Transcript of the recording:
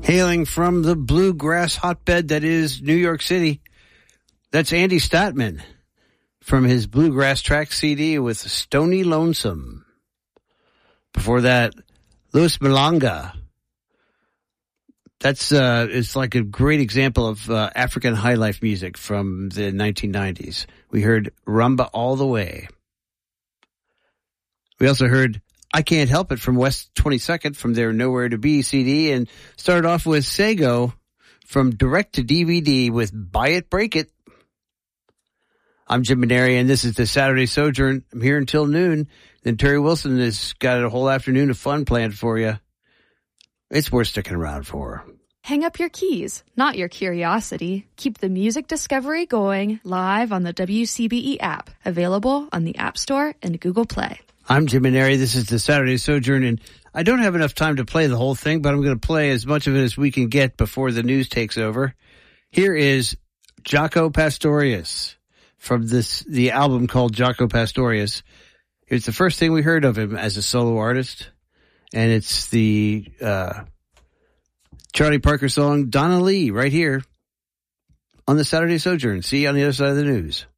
Hailing from the bluegrass hotbed that is New York City, that's Andy Statman from his Bluegrass Track CD with Stony Lonesome. Before that, Louis Malanga. That's it's like a great example of African high life music from the 1990s. We heard Rumba All the Way. We also heard I Can't Help It from West 22nd from their Nowhere to Be CD, and started off with Sego from Direct to DVD with Buy It, Break It. I'm Jim Maneri, and this is the Saturday Sojourn. I'm here until noon. Then Terry Wilson has got a whole afternoon of fun planned for you. It's worth sticking around for. Hang up your keys, not your curiosity. Keep the music discovery going live on the WCBE app, available on the App Store and Google Play. I'm Jim Maneri. This is the Saturday Sojourn, and I don't have enough time to play the whole thing, but I'm going to play as much of it as we can get before the news takes over. Here is Jaco Pastorius from the album called Jaco Pastorius. It's the first thing we heard of him as a solo artist, and it's the Charlie Parker song Donna Lee right here on the Saturday Sojourn. See you on the other side of the news.